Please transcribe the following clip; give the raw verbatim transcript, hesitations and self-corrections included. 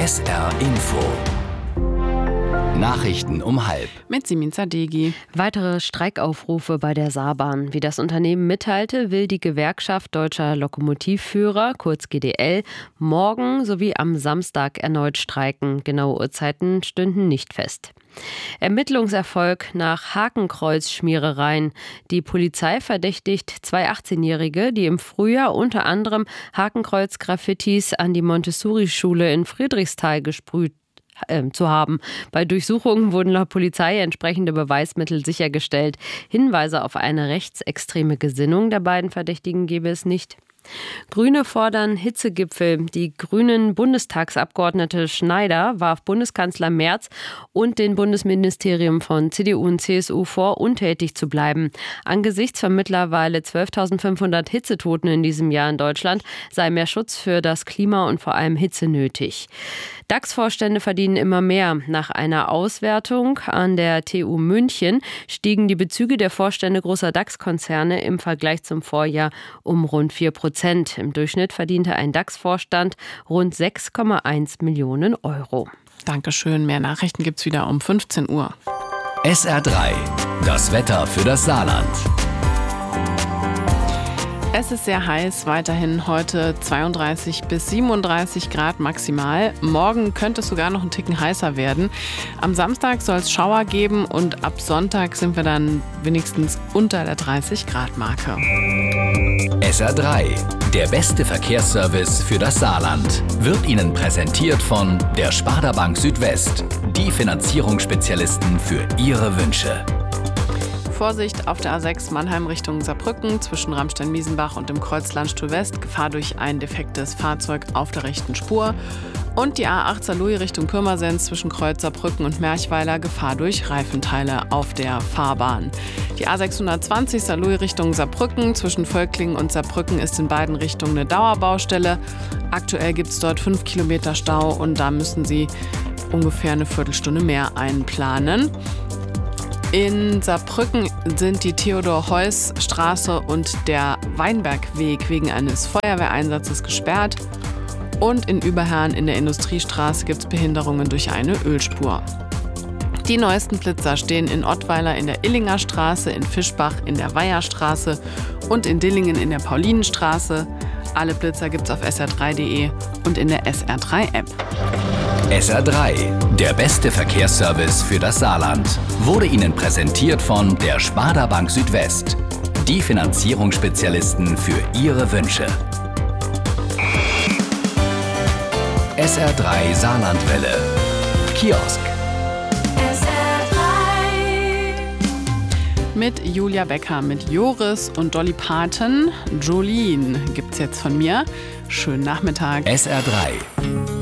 S R Info. Nachrichten um halb. Mit Simin Zadegi. Weitere Streikaufrufe bei der Saarbahn. Wie das Unternehmen mitteilte, will die Gewerkschaft Deutscher Lokomotivführer, kurz G D L, morgen sowie am Samstag erneut streiken. Genaue Uhrzeiten stünden nicht fest. Ermittlungserfolg nach Hakenkreuz-Schmierereien. Die Polizei verdächtigt zwei achtzehnjährige, die im Frühjahr unter anderem Hakenkreuz-Graffitis an die Montessori-Schule in Friedrichsthal gesprüht zu haben. Bei Durchsuchungen wurden laut Polizei entsprechende Beweismittel sichergestellt. Hinweise auf eine rechtsextreme Gesinnung der beiden Verdächtigen gebe es nicht. Grüne fordern Hitzegipfel. Die grünen Bundestagsabgeordnete Schneider warf Bundeskanzler Merz und den Bundesministerium von C D U und C S U vor, untätig zu bleiben. Angesichts von mittlerweile zwölftausendfünfhundert Hitzetoten in diesem Jahr in Deutschland sei mehr Schutz für das Klima und vor allem Hitze nötig. DAX-Vorstände verdienen immer mehr. Nach einer Auswertung an der T U München stiegen die Bezüge der Vorstände großer DAX-Konzerne im Vergleich zum Vorjahr um rund vier Prozent. Im Durchschnitt verdiente ein DAX-Vorstand rund sechs Komma eins Millionen Euro. Dankeschön. Mehr Nachrichten gibt's wieder um fünfzehn Uhr. S R drei. Das Wetter für das Saarland. Es ist sehr heiß, weiterhin heute zweiunddreißig bis siebenunddreißig Grad maximal. Morgen könnte es sogar noch einen Ticken heißer werden. Am Samstag soll es Schauer geben und ab Sonntag sind wir dann wenigstens unter der dreißig Grad Marke. S R drei. Der beste Verkehrsservice für das Saarland wird Ihnen präsentiert von der Sparda Bank Südwest. Die Finanzierungsspezialisten für Ihre Wünsche. Vorsicht auf der A sechs Mannheim Richtung Saarbrücken zwischen Ramstein-Miesenbach und dem Kreuz Landstuhl West. Gefahr durch ein defektes Fahrzeug auf der rechten Spur. Und die A acht Saarlouis Richtung Pirmasens zwischen Kreuz Saarbrücken und Merchweiler. Gefahr durch Reifenteile auf der Fahrbahn. Die A sechshundertzwanzig Saarlouis Richtung Saarbrücken zwischen Völklingen und Saarbrücken ist in beiden Richtungen eine Dauerbaustelle. Aktuell gibt es dort fünf Kilometer Stau und da müssen Sie ungefähr eine Viertelstunde mehr einplanen. In Saarbrücken sind die Theodor-Heuss-Straße und der Weinbergweg wegen eines Feuerwehreinsatzes gesperrt. Und in Überherrn in der Industriestraße gibt es Behinderungen durch eine Ölspur. Die neuesten Blitzer stehen in Ottweiler in der Illinger Straße, in Fischbach in der Weiherstraße und in Dillingen in der Paulinenstraße. Alle Blitzer gibt es auf S R drei Punkt de und in der S R drei App. S R drei. Der beste Verkehrsservice für das Saarland wurde Ihnen präsentiert von der Sparda Bank Südwest. Die Finanzierungsspezialisten für Ihre Wünsche. S R drei Saarlandwelle. Kiosk. S R drei. Mit Julia Becker, mit Joris und Dolly Parton. Jolene gibt's jetzt von mir. Schönen Nachmittag. S R drei.